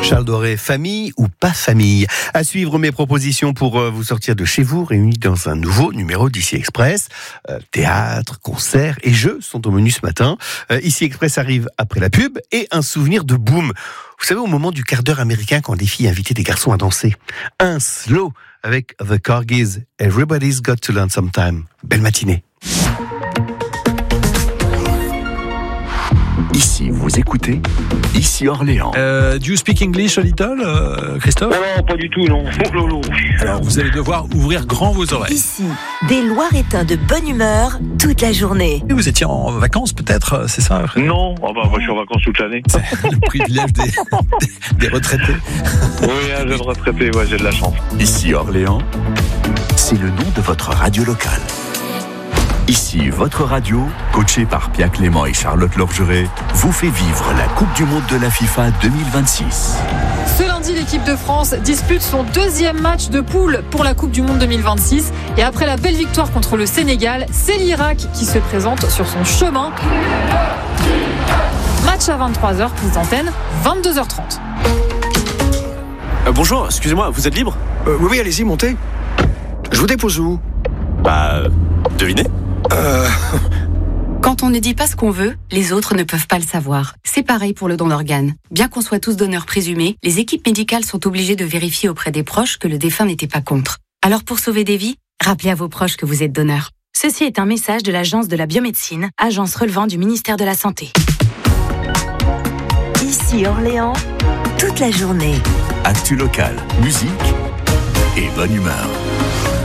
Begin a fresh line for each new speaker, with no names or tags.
Charles Doré, famille ou pas famille? À suivre mes propositions pour vous sortir de chez vous, réunis dans un nouveau numéro d'Ici Express. Théâtre, concerts et jeux sont au menu ce matin. Ici Express arrive après la pub et un souvenir de boom. Vous savez, au moment du quart d'heure américain, quand les filles invitaient des garçons à danser. Un slow avec The Corgis, Everybody's Got to Learn Sometime. Belle matinée.
Ici, vous écoutez Ici Orléans.
Do you speak English a little, Christophe?
Non, pas du tout, non.
Alors, vous allez devoir ouvrir grand vos oreilles.
Ici, des Loiretains de bonne humeur toute la journée.
Vous étiez en vacances, peut-être, c'est ça?
Non, moi je suis en vacances toute l'année.
C'est le privilège des retraités.
Oui, un jeune retraité, ouais, j'ai de la chance.
Ici Orléans, c'est le nom de votre radio locale. Ici, votre radio, coachée par Pia Clément et Charlotte Lorgeret, vous fait vivre la Coupe du Monde de la FIFA 2026.
Ce lundi, l'équipe de France dispute son deuxième match de poule pour la Coupe du Monde 2026. Et après la belle victoire contre le Sénégal, c'est l'Irak qui se présente sur son chemin. Match à 23h, prise d'antenne, 22h30.
Bonjour, excusez-moi, vous êtes libre?
Oui, allez-y, montez. Je vous dépose où?
Devinez.
Quand on ne dit pas ce qu'on veut, les autres ne peuvent pas le savoir. C'est pareil pour le don d'organes. Bien qu'on soit tous donneurs présumés, les équipes médicales sont obligées de vérifier auprès des proches que le défunt n'était pas contre. Alors pour sauver des vies, rappelez à vos proches que vous êtes donneur. Ceci est un message de l'Agence de la biomédecine, agence relevant du ministère de la Santé.
Ici Orléans, toute la journée.
Actu local, musique et bonne humeur.